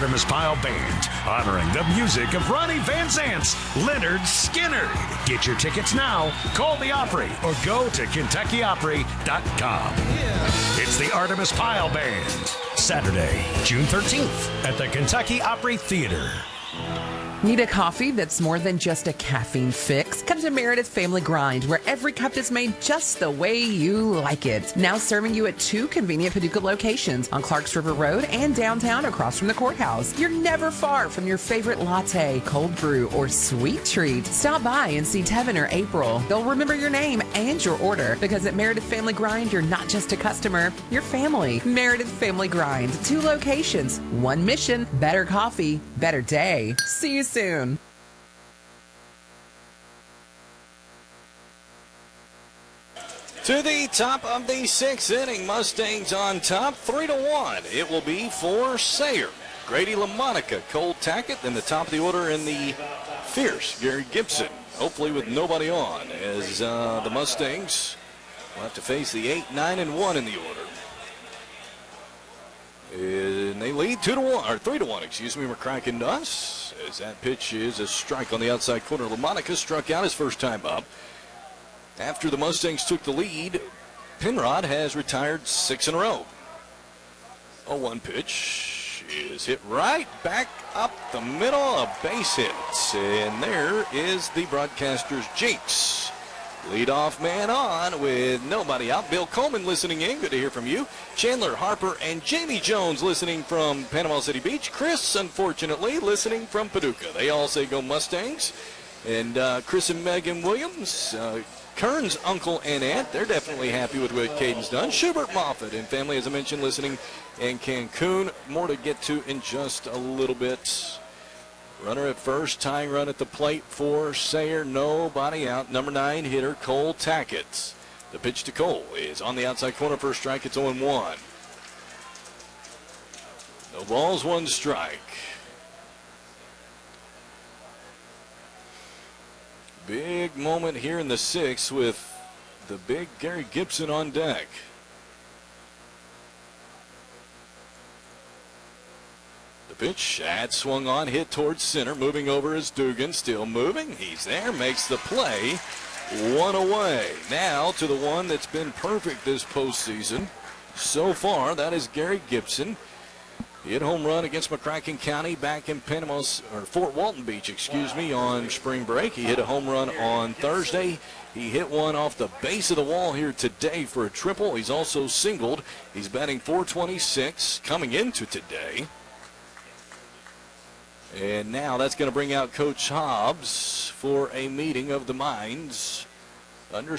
Artemis Pyle Band, honoring the music of Ronnie Van Zant's Leonard Skinner. Get your tickets now. Call the Opry or go to KentuckyOpry.com. It's the Artemis Pyle Band, Saturday, June 13th at the Kentucky Opry Theater. Need a coffee that's more than just a caffeine fix? Come to Meredith Family Grind, where every cup is made just the way you like it. Now serving you at 2 convenient Paducah locations on Clarks River Road and downtown across from the courthouse. You're never far from your favorite latte, cold brew, or sweet treat. Stop by and see Tevin or April. They'll remember your name and your order, because at Meredith Family Grind, you're not just a customer, you're family. Meredith Family Grind, 2 locations, 1 mission, better coffee, better day. See you soon. To the top of the 6th inning, Mustangs on top, 3-1. It will be for Sayre. Grady LaMonica, Cole Tackett, then the top of the order in the fierce Gary Gibson. Hopefully with nobody on, as the Mustangs will have to face the 8, 9, and 1 in the order. And they lead 2-1, or 3-1, excuse me. McCracken does, as that pitch is a strike on the outside corner. LaMonica struck out his first time up. After the Mustangs took the lead, Penrod has retired 6 in a row. 0-1 pitch is hit right back up the middle, a base hit. And there is the broadcaster's jinx. Leadoff man on with nobody out. Bill Coleman listening in. Good to hear from you. Chandler Harper and Jamie Jones listening from Panama City Beach. Chris, unfortunately, listening from Paducah. They all say go Mustangs. And Chris and Megan Williams, Kern's uncle and aunt, they're definitely happy with what Caden's done. Schubert Moffitt and family, as I mentioned, listening in Cancun. More to get to in just a little bit. Runner at first, tying run at the plate for Sayre. Nobody out. Number 9 hitter Cole Tackett. The pitch to Cole is on the outside corner for a strike. It's 0-1. No balls, 1 strike. Big moment here in the 6th with the big Gary Gibson on deck. The pitch, that swung on, hit towards center. Moving over is Dugan, still moving. He's there, makes the play. 1 away. Now to the one that's been perfect this postseason so far. That is Gary Gibson. He hit a home run against McCracken County back in Fort Walton Beach, excuse me, on spring break. He hit a home run on Thursday. He hit one off the base of the wall here today for a triple. He's also singled. He's batting .426 coming into today. And now that's going to bring out Coach Hobbs for a meeting of the minds under